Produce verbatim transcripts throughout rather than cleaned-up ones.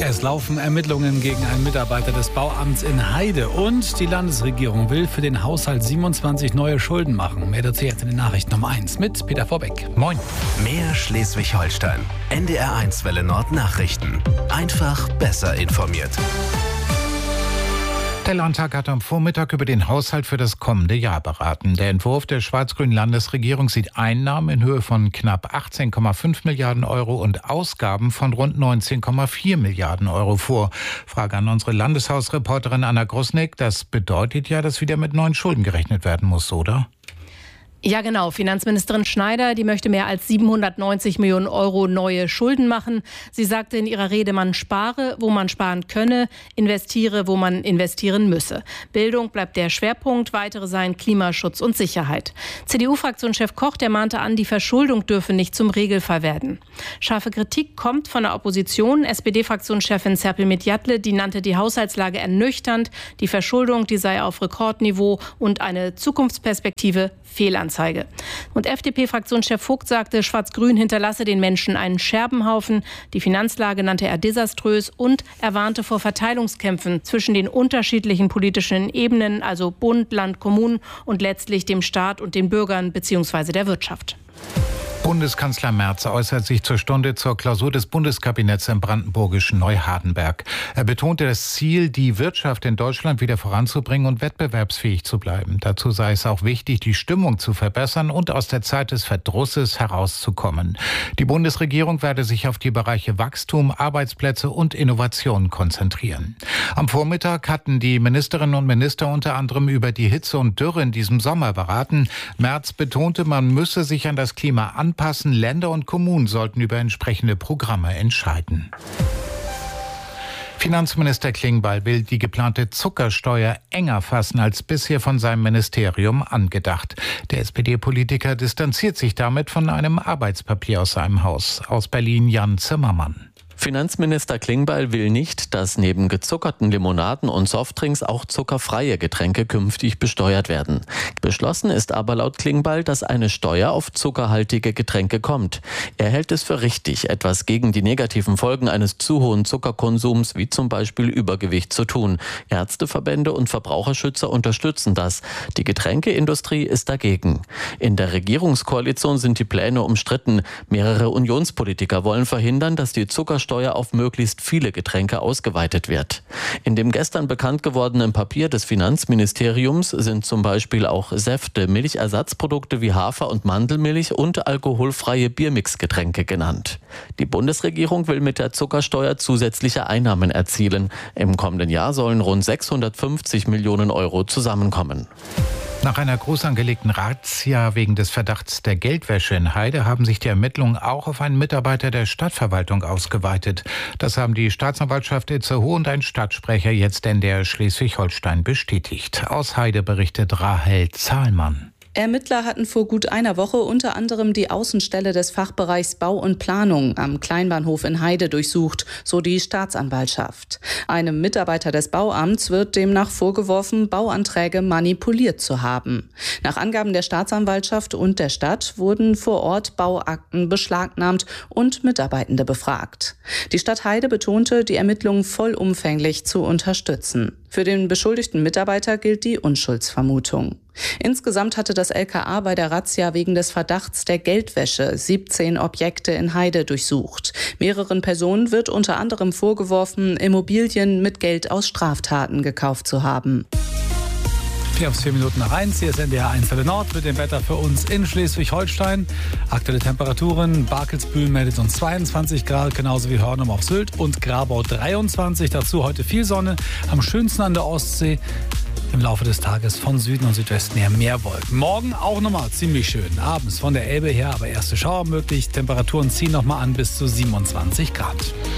Es laufen Ermittlungen gegen einen Mitarbeiter des Bauamts in Heide. Und die Landesregierung will für den Haushalt siebenundzwanzig neue Schulden machen. Mehr dazu jetzt in den Nachrichten Nummer eins mit Peter Vorbeck. Moin. Mehr Schleswig-Holstein. N D R eins Welle Nord Nachrichten. Einfach besser informiert. Der Landtag hat am Vormittag über den Haushalt für das kommende Jahr beraten. Der Entwurf der schwarz-grünen Landesregierung sieht Einnahmen in Höhe von knapp achtzehn Komma fünf Milliarden Euro und Ausgaben von rund neunzehn Komma vier Milliarden Euro vor. Frage an unsere Landeshausreporterin Anna Grusnick. Das bedeutet ja, dass wieder mit neuen Schulden gerechnet werden muss, oder? Ja, genau. Finanzministerin Schneider, die möchte mehr als siebenhundertneunzig Millionen Euro neue Schulden machen. Sie sagte in ihrer Rede, man spare, wo man sparen könne, investiere, wo man investieren müsse. Bildung bleibt der Schwerpunkt, weitere seien Klimaschutz und Sicherheit. C D U-Fraktionschef Koch, der mahnte an, die Verschuldung dürfe nicht zum Regelfall werden. Scharfe Kritik kommt von der Opposition. S P D-Fraktionschefin Serpil Midjatle, die nannte die Haushaltslage ernüchternd. Die Verschuldung, die sei auf Rekordniveau und eine Zukunftsperspektive Fehlanzeige. Und F D P-Fraktionschef Vogt sagte, Schwarz-Grün hinterlasse den Menschen einen Scherbenhaufen. Die Finanzlage nannte er desaströs und er warnte vor Verteilungskämpfen zwischen den unterschiedlichen politischen Ebenen, also Bund, Land, Kommunen und letztlich dem Staat und den Bürgern bzw. der Wirtschaft. Bundeskanzler Merz äußert sich zur Stunde zur Klausur des Bundeskabinetts im brandenburgischen Neuhardenberg. Er betonte das Ziel, die Wirtschaft in Deutschland wieder voranzubringen und wettbewerbsfähig zu bleiben. Dazu sei es auch wichtig, die Stimmung zu verbessern und aus der Zeit des Verdrusses herauszukommen. Die Bundesregierung werde sich auf die Bereiche Wachstum, Arbeitsplätze und Innovation konzentrieren. Am Vormittag hatten die Ministerinnen und Minister unter anderem über die Hitze und Dürre in diesem Sommer beraten. Merz betonte, man müsse sich an das Klima anpassen. Anpassen. Länder und Kommunen sollten über entsprechende Programme entscheiden. Finanzminister Klingbeil will die geplante Zuckersteuer enger fassen als bisher von seinem Ministerium angedacht. Der S P D-Politiker distanziert sich damit von einem Arbeitspapier aus seinem Haus. Aus Berlin Jan Zimmermann. Finanzminister Klingbeil will nicht, dass neben gezuckerten Limonaden und Softdrinks auch zuckerfreie Getränke künftig besteuert werden. Beschlossen ist aber laut Klingbeil, dass eine Steuer auf zuckerhaltige Getränke kommt. Er hält es für richtig, etwas gegen die negativen Folgen eines zu hohen Zuckerkonsums, wie zum Beispiel Übergewicht, zu tun. Ärzteverbände und Verbraucherschützer unterstützen das. Die Getränkeindustrie ist dagegen. In der Regierungskoalition sind die Pläne umstritten. Mehrere Unionspolitiker wollen verhindern, dass die Zuckersteuer auf möglichst viele Getränke ausgeweitet wird. In dem gestern bekannt gewordenen Papier des Finanzministeriums sind zum Beispiel auch Säfte, Milchersatzprodukte wie Hafer- und Mandelmilch und alkoholfreie Biermixgetränke genannt. Die Bundesregierung will mit der Zuckersteuer zusätzliche Einnahmen erzielen. Im kommenden Jahr sollen rund sechshundertfünfzig Millionen Euro zusammenkommen. Nach einer groß angelegten Razzia wegen des Verdachts der Geldwäsche in Heide haben sich die Ermittlungen auch auf einen Mitarbeiter der Stadtverwaltung ausgeweitet. Das haben die Staatsanwaltschaft Itzehoe und ein Stadtsprecher jetzt in der Schleswig-Holstein bestätigt. Aus Heide berichtet Rahel Zahlmann. Ermittler hatten vor gut einer Woche unter anderem die Außenstelle des Fachbereichs Bau und Planung am Kleinbahnhof in Heide durchsucht, so die Staatsanwaltschaft. Einem Mitarbeiter des Bauamts wird demnach vorgeworfen, Bauanträge manipuliert zu haben. Nach Angaben der Staatsanwaltschaft und der Stadt wurden vor Ort Bauakten beschlagnahmt und Mitarbeitende befragt. Die Stadt Heide betonte, die Ermittlungen vollumfänglich zu unterstützen. Für den beschuldigten Mitarbeiter gilt die Unschuldsvermutung. Insgesamt hatte das L K A bei der Razzia wegen des Verdachts der Geldwäsche siebzehn Objekte in Heide durchsucht. Mehreren Personen wird unter anderem vorgeworfen, Immobilien mit Geld aus Straftaten gekauft zu haben. Vier auf vier Minuten nach eins, hier ist N D R eins Welle Nord mit dem Wetter für uns in Schleswig-Holstein. Aktuelle Temperaturen, Barkelsbühl meldet uns zweiundzwanzig Grad, genauso wie Hörnum auf Sylt und Grabau dreiundzwanzig. Dazu heute viel Sonne, am schönsten an der Ostsee. Im Laufe des Tages von Süden und Südwesten her mehr Wolken. Morgen auch nochmal ziemlich schön. Abends von der Elbe her aber erste Schauer möglich. Temperaturen ziehen nochmal an bis zu siebenundzwanzig Grad.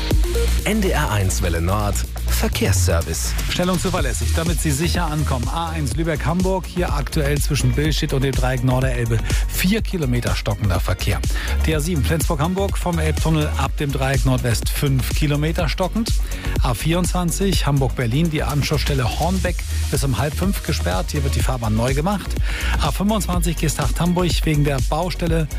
N D R eins Welle Nord Verkehrsservice. Schnell und zuverlässig, damit Sie sicher ankommen. A eins Lübeck-Hamburg, hier aktuell zwischen Billstedt und dem Dreieck Norderelbe vier Kilometer stockender Verkehr. D A sieben Flensburg-Hamburg vom Elbtunnel ab dem Dreieck Nordwest fünf Kilometer stockend. A vierundzwanzig Hamburg-Berlin, die Anschlussstelle Hornbeck bis um halb fünf gesperrt. Hier wird die Fahrbahn neu gemacht. A fünfundzwanzig Geesthacht-Hamburg wegen der Baustelle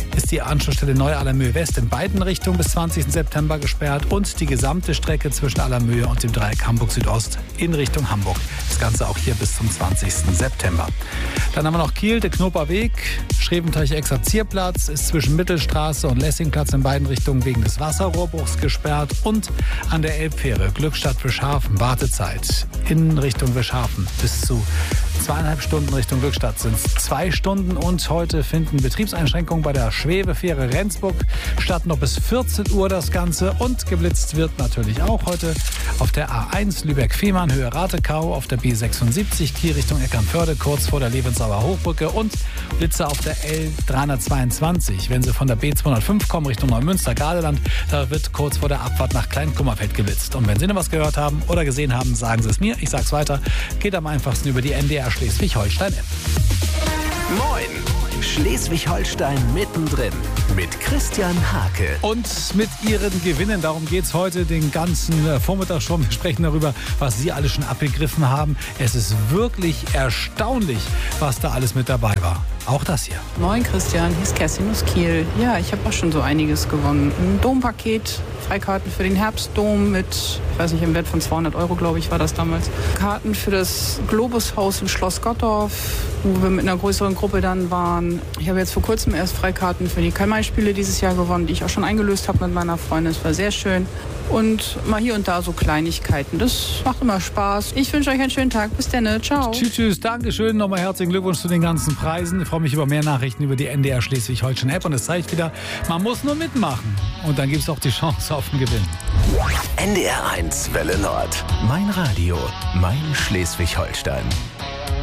ist die Anschlussstelle Neu-Allermöhe West in beiden Richtungen bis zwanzigsten September gesperrt und die gesamte Strecke zwischen Allermöhe und dem Dreieck Hamburg Südost in Richtung Hamburg. Das Ganze auch hier bis zum zwanzigsten September. Dann haben wir noch Kiel, der Knoper Weg, Schreventeich-Exerzierplatz ist zwischen Mittelstraße und Lessingplatz in beiden Richtungen wegen des Wasserrohrbruchs gesperrt und an der Elbfähre Glückstadt-Wischhafen Wartezeit in Richtung Wischhafen bis zu zweieinhalb Stunden Richtung Glückstadt sind es zwei Stunden und heute finden Betriebseinschränkungen bei der Schwebefähre Rendsburg statt, noch bis vierzehn Uhr das Ganze und geblitzt wird natürlich auch heute auf der A eins Lübeck-Fehmarn Höhe Ratekau, auf der B sechsundsiebzig Kiel Richtung Eckernförde kurz vor der Lebensauer Hochbrücke und Blitze auf der L dreihundertzweiundzwanzig. Wenn Sie von der B zweihundertfünf kommen Richtung Neumünster-Gardeland, da wird kurz vor der Abfahrt nach Kleinkummerfeld geblitzt. Und wenn Sie noch was gehört haben oder gesehen haben, sagen Sie es mir. Ich sag's weiter. Geht am einfachsten über die N D R Schleswig-Holstein-App. Moin! Schleswig-Holstein mittendrin mit Christian Hake. Und mit Ihren Gewinnen, darum geht es heute den ganzen Vormittag schon. Wir sprechen darüber, was Sie alle schon abgegriffen haben. Es ist wirklich erstaunlich, was da alles mit dabei war. Auch das hier. Moin Christian, hier ist Kerstin aus Kiel. Ja, ich habe auch schon so einiges gewonnen. Ein Dompaket, Freikarten für den Herbstdom mit, ich weiß nicht, im Wert von zweihundert Euro, glaube ich, war das damals. Karten für das Globushaus in Schloss Gottorf, wo wir mit einer größeren Gruppe dann waren. Ich habe jetzt vor kurzem erst Freikarten für die Karl-May-Spiele dieses Jahr gewonnen, die ich auch schon eingelöst habe mit meiner Freundin. Es war sehr schön. Und mal hier und da so Kleinigkeiten. Das macht immer Spaß. Ich wünsche euch einen schönen Tag. Bis dann. Ciao. Tschüss, tschüss. Dankeschön. Nochmal herzlichen Glückwunsch zu den ganzen Preisen. Ich freue mich über mehr Nachrichten über die N D R Schleswig-Holstein-App. Und es zeigt wieder, man muss nur mitmachen. Und dann gibt es auch die Chance auf den Gewinn. N D R eins Welle Nord. Mein Radio. Mein Schleswig-Holstein.